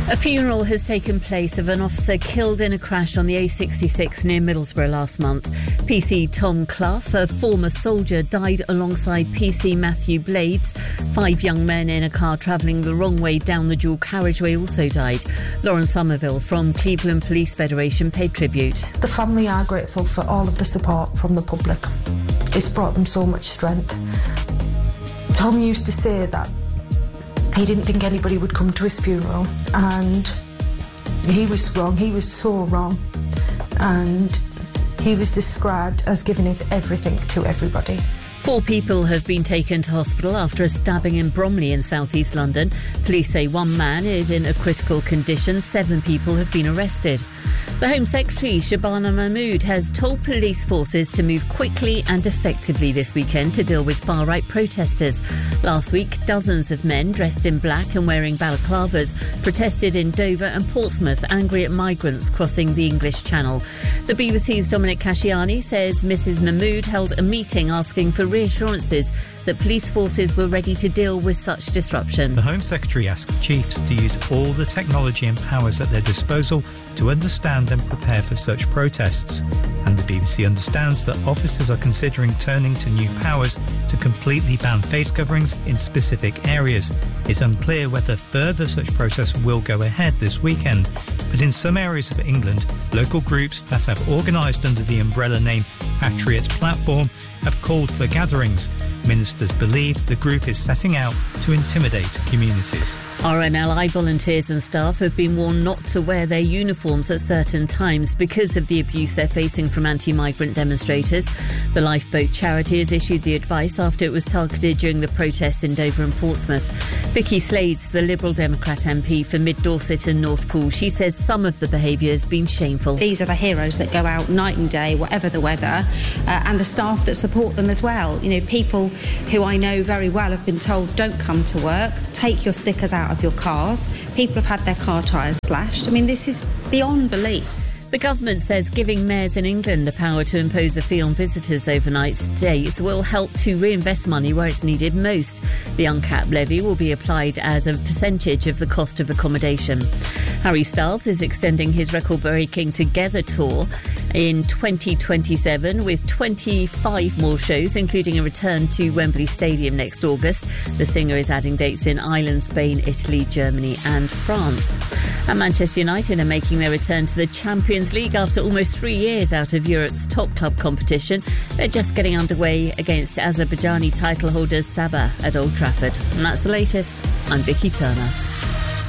A funeral has taken place of an officer killed in a crash on the A66 near Middlesbrough last month. PC Tom Clough, a former soldier, died alongside PC Matthew Blades. 5 young men in a car travelling the wrong way down the dual carriageway also died. Lauren Somerville from Cleveland Police Federation paid tribute. The family are grateful for all of the support from the public. It's brought them so much strength. Tom used to say that he didn't think anybody would come to his funeral, and he was wrong. He was so wrong. And he was described as giving his everything to everybody. 4 people have been taken to hospital after a stabbing in Bromley in south-east London. Police say 1 man is in a critical condition. 7 people have been arrested. The Home Secretary, Shabana Mahmood, has told police forces to move quickly and effectively this weekend to deal with far-right protesters. Last week, dozens of men dressed in black and wearing balaclavas protested in Dover and Portsmouth, angry at migrants crossing the English Channel. The BBC's Dominic Casciani says Mrs Mahmood held a meeting asking for reassurances that police forces were ready to deal with such disruption. The Home Secretary asked chiefs to use all the technology and powers at their disposal to understand and prepare for such protests. And the BBC understands that officers are considering turning to new powers to completely ban face coverings in specific areas. It's unclear whether further such protests will go ahead this weekend. But in some areas of England, local groups that have organised under the umbrella name Patriot Platform have called for gatherings. Ministers believe the group is setting out to intimidate communities. RNLI volunteers and staff have been warned not to wear their uniforms at certain times because of the abuse they're facing from anti-migrant demonstrators. The Lifeboat charity has issued the advice after it was targeted during the protests in Dover and Portsmouth. Vicky Slade's the Liberal Democrat MP for Mid Dorset and North Pool. She says some of the behaviour has been shameful. These are the heroes that go out night and day, whatever the weather, and the staff that support them as well. You know, people who I know very well have been told, don't come to work, take your stickers out of your cars. People have had their car tyres slashed. I mean, this is beyond belief. The government says giving mayors in England the power to impose a fee on visitors' overnight stays will help to reinvest money where it's needed most. The uncapped levy will be applied as a percentage of the cost of accommodation. Harry Styles is extending his record-breaking Together tour in 2027 with 25 more shows, including a return to Wembley Stadium next August. The singer is adding dates in Ireland, Spain, Italy, Germany and France. And Manchester United are making their return to the Champions League after almost 3 years out of Europe's top club competition. They're just getting underway against Azerbaijani title holders Sabah at Old Trafford. And that's the latest. I'm Vicky Turner.